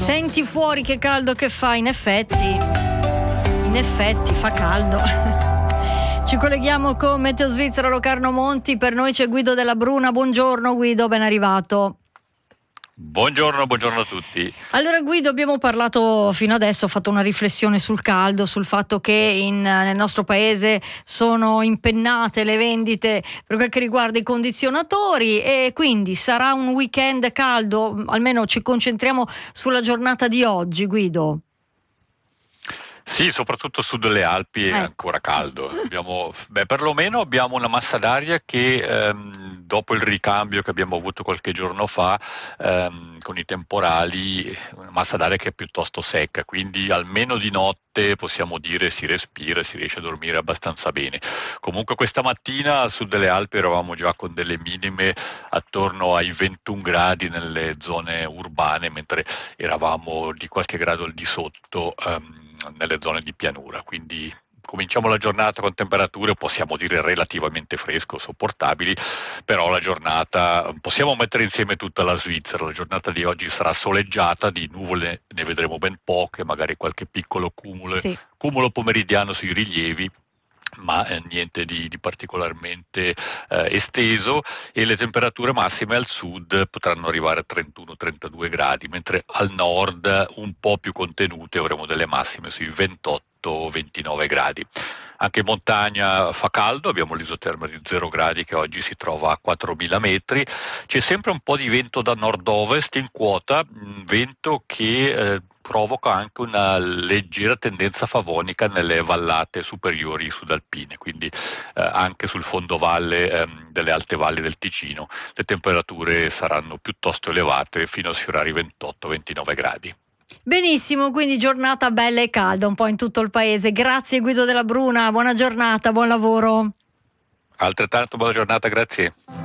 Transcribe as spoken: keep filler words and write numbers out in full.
Senti fuori che caldo che fa, in effetti, in effetti fa caldo. Ci colleghiamo con Meteo Svizzera Locarno Monti, per noi c'è Guido Della Bruna. Buongiorno Guido, ben arrivato. Buongiorno, buongiorno a tutti. Allora Guido, abbiamo parlato fino adesso, ho fatto una riflessione sul caldo, sul fatto che in, nel nostro paese sono impennate le vendite per quel che riguarda i condizionatori e quindi sarà un weekend caldo, almeno ci concentriamo sulla giornata di oggi, Guido. Sì, soprattutto su delle Alpi è ecco. ancora caldo. Abbiamo, beh, perlomeno abbiamo una massa d'aria che ehm, dopo il ricambio che abbiamo avuto qualche giorno fa ehm, con i temporali, una massa d'aria che è piuttosto secca, quindi almeno di notte possiamo dire si respira, si riesce a dormire abbastanza bene. Comunque questa mattina su delle Alpi eravamo già con delle minime attorno ai ventuno gradi nelle zone urbane, mentre eravamo di qualche grado al di sotto ehm, nelle zone di pianura, quindi cominciamo la giornata con temperature possiamo dire relativamente fresche o sopportabili, però la giornata possiamo mettere insieme tutta la Svizzera. La giornata di oggi sarà soleggiata, di nuvole ne vedremo ben poche, magari qualche piccolo cumulo, Sì. cumulo pomeridiano sui rilievi, ma eh, niente di, di particolarmente eh, esteso, e le temperature massime al sud potranno arrivare a trentuno trentadue gradi, mentre al nord un po' più contenute, avremo delle massime sui ventotto ventinove gradi. Anche in montagna fa caldo, abbiamo l'isoterma di zero gradi che oggi si trova a quattromila metri, c'è sempre un po' di vento da nord-ovest in quota, un vento che eh, provoca anche una leggera tendenza favonica nelle vallate superiori sudalpine, quindi eh, anche sul fondovalle ehm, delle alte valli del Ticino le temperature saranno piuttosto elevate fino a sfiorare i ventotto ventinove gradi. Benissimo, quindi giornata bella e calda un po' in tutto il paese. Grazie Guido Della Bruna, buona giornata, buon lavoro. Altrettanto buona giornata, grazie.